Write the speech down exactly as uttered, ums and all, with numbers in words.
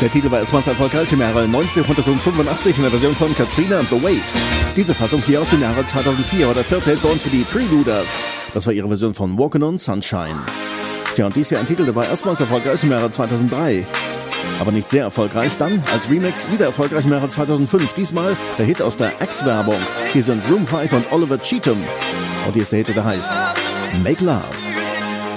Der Titel war erstmals erfolgreich im Jahre neunzehnhundertfünfundachtzig in der Version von Katrina and the Waves. Diese Fassung hier aus dem Jahre zweitausendvier war der vierte Hit bei uns für die Preluders. Das war ihre Version von Walkin' on Sunshine. Tja, und dies hier ein Titel, der war erstmals erfolgreich im Jahre zweitausenddrei. Aber nicht sehr erfolgreich. Dann als Remix wieder erfolgreich im Jahre zweitausendfünf. Diesmal der Hit aus der Axe-Werbung. Hier sind Room fünf und Oliver Cheatham. Und hier ist der Hit, der heißt Make Love.